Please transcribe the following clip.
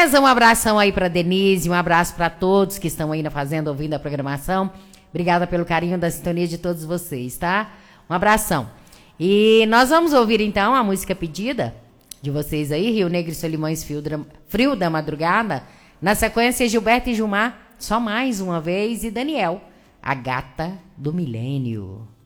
Beleza? Um abração aí pra Denise, um abraço pra todos que estão aí na fazenda ouvindo a programação. Obrigada pelo carinho da sintonia de todos vocês, tá? Um abração. E nós vamos ouvir então a música pedida de vocês aí, Rio Negro e Solimões, Frio da Madrugada. Na sequência, Gilberto e Gilmar, Só Mais Uma Vez, e Daniel, A Gata do Milênio.